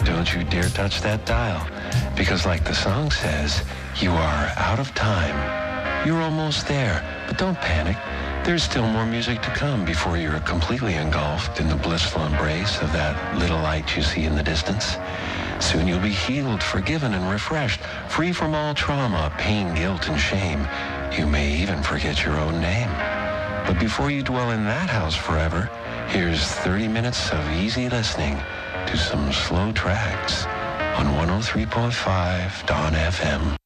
don't you dare touch that dial, because like the song says, you are out of time. You're almost there, but don't panic. There's still more music to come before you're completely engulfed in the blissful embrace of that little light you see in the distance. Soon you'll be healed, forgiven, and refreshed, free from all trauma, pain, guilt, and shame. You may even forget your own name. But before you dwell in that house forever, here's 30 minutes of easy listening to some slow tracks on 103.5 Dawn FM.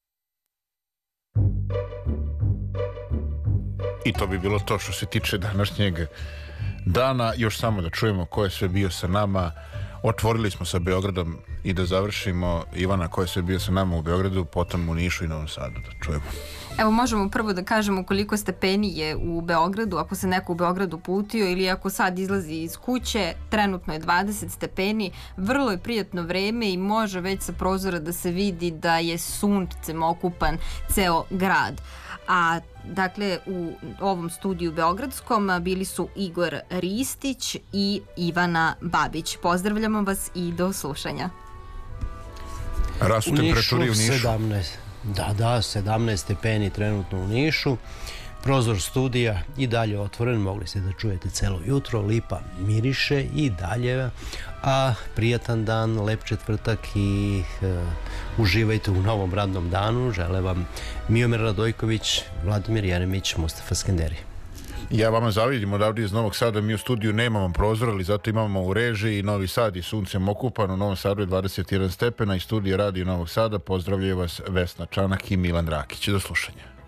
I to bi bilo to što se tiče današnjeg dana. Još samo da čujemo ko je sve bio sa nama. Otvorili smo sa Beogradom i da završimo Ivana, ko je sve bio sa nama u Beogradu, potom u Nišu i Novom Sadu, da čujemo. Evo, možemo prvo da kažemo koliko stepeni je u Beogradu, ako se neko u Beogradu putio ili ako sad izlazi iz kuće. Trenutno je 20 stepeni, vrlo je prijatno vreme i može već sa prozora da se vidi da je suncem okupan ceo grad. A dakle, u ovom studiju beogradskom bili su Igor Ristić i Ivana Babić. Pozdravljamo vas i do slušanja. Rastu temperaturi u Nišu. 17. Da, 17 stepeni trenutno u Nišu. Prozor studija i dalje otvoren, mogli ste da čujete celo jutro, lipa miriše i dalje, a prijatan dan, lep četvrtak i uživajte u novom radnom danu. Žele vam Miomir Radojković, Vladimir Jeremić, Mustafa Skenderi. Ja vama zavidim odavde iz Novog Sada, mi u studiju nemamo prozor, ali zato imamo u režiji Novi Sad i suncem okupan. U Novom Sadu je 21 stepena i studije Radio Novog Sada. Pozdravljaju vas Vesna Čanak i Milan Rakić. Do slušanja.